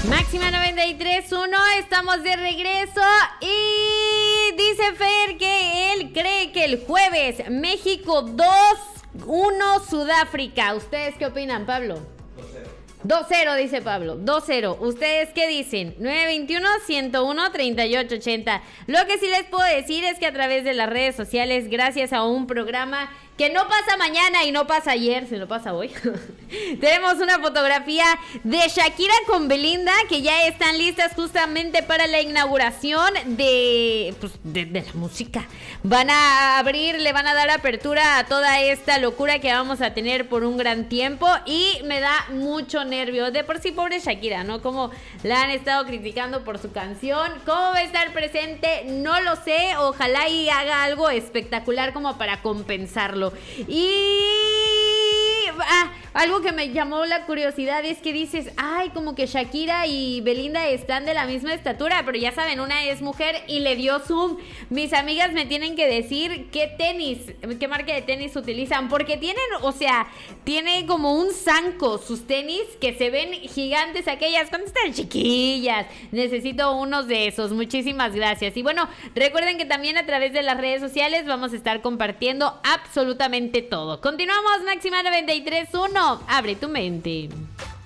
Máxima 93.1, estamos de regreso y dice Fer que él cree que el jueves México 2-1 Sudáfrica. ¿Ustedes qué opinan, Pablo? 2-0 dice Pablo, 2-0. ¿Ustedes qué dicen? 921-101-3880. Lo que sí les puedo decir es que a través de las redes sociales, gracias a un programa que no pasa mañana y no pasa ayer, se lo pasa hoy, tenemos una fotografía de Shakira con Belinda que ya están listas justamente para la inauguración de la música. Van a abrir, le van a dar apertura a toda esta locura que vamos a tener por un gran tiempo y me da mucho nervio. De por sí, pobre Shakira, ¿no? Como la han estado criticando por su canción. ¿Cómo va a estar presente? No lo sé. Ojalá y haga algo espectacular como para compensarlo. Y algo que me llamó la curiosidad es que dices, ay, como que Shakira y Belinda están de la misma estatura, pero ya saben, una es mujer y le dio zoom. Mis amigas me tienen que decir qué marca de tenis utilizan, porque tienen, o sea, tiene como un zanco sus tenis que se ven gigantes aquellas. ¿Cuándo están chiquillas? Necesito unos de esos. Muchísimas gracias. Y bueno, recuerden que también a través de las redes sociales vamos a estar compartiendo absolutamente todo. Continuamos, Máxima 93.1. Abre tu mente.